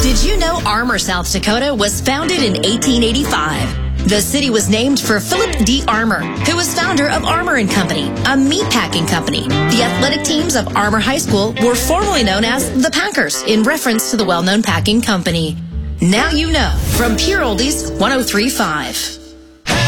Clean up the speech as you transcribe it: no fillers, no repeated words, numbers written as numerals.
Did you know Armour, South Dakota was founded in 1885? The city was named for Philip D. Armour, who was founder of Armour & Company, a meat packing company. The athletic teams of Armour High School were formerly known as the Packers, in reference to the well-known packing company. Now you know, from Pure Oldies 103.5.